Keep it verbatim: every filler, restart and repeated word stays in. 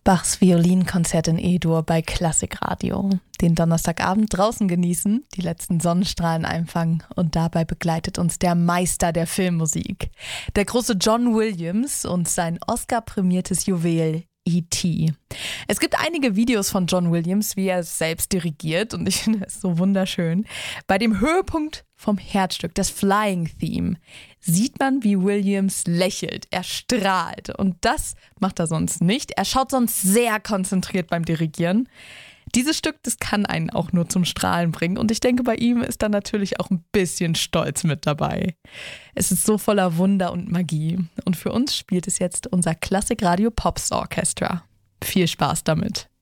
Bachs Violinkonzert in E-Dur bei Klassikradio. Den Donnerstagabend draußen genießen, die letzten Sonnenstrahlen einfangen und dabei begleitet uns der Meister der Filmmusik. Der große John Williams und sein Oscar-prämiertes Juwel E T Es gibt einige Videos von John Williams, wie er es selbst dirigiert und ich finde es so wunderschön. Bei dem Höhepunkt vom Herzstück, das Flying Theme, sieht man, wie Williams lächelt, er strahlt und das macht er sonst nicht. Er schaut sonst sehr konzentriert beim Dirigieren. Dieses Stück, das kann einen auch nur zum Strahlen bringen und ich denke, bei ihm ist dann natürlich auch ein bisschen Stolz mit dabei. Es ist so voller Wunder und Magie und für uns spielt es jetzt unser Klassikradio Pops Orchestra. Viel Spaß damit!